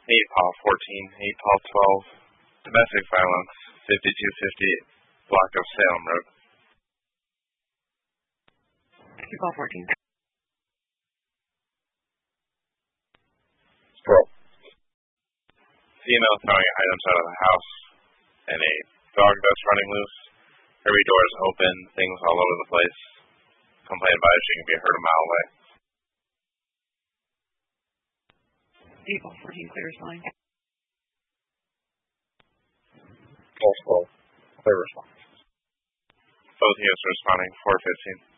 8 Paul 14, 8 Paul 12. Domestic violence, 5250 block of Salem Road. 2 Paul 14. 12. Female throwing items out of the house, and a dog that's running loose. Every door is open, things all over the place. Complain about it, she can be heard a mile away. 8 Paul 14 clears line. False 12. Clear response. Both units responding, 415.